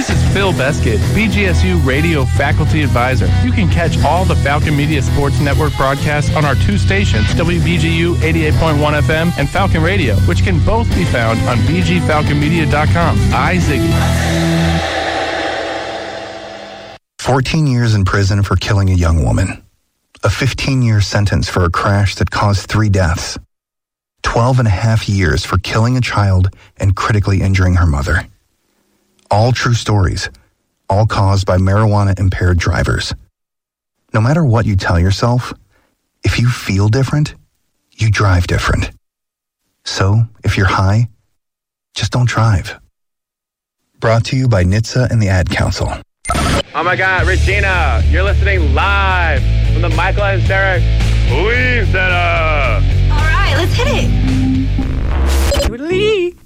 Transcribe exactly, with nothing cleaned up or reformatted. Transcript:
This is Phil Beskid, B G S U Radio Faculty Advisor. You can catch all the Falcon Media Sports Network broadcasts on our two stations, W B G U eighty-eight point one F M and Falcon Radio, which can both be found on b g falcon media dot com. I, Ziggy. fourteen years in prison for killing a young woman. A fifteen-year sentence for a crash that caused three deaths. twelve and a half years for killing a child and critically injuring her mother. All true stories, all caused by marijuana-impaired drivers. No matter what you tell yourself, if you feel different, you drive different. So, if you're high, just don't drive. Brought to you by N H T S A and the Ad Council. Oh my God, Regina, you're listening live from the Michael and Sarah Police Center. All right, let's hit it. Lee.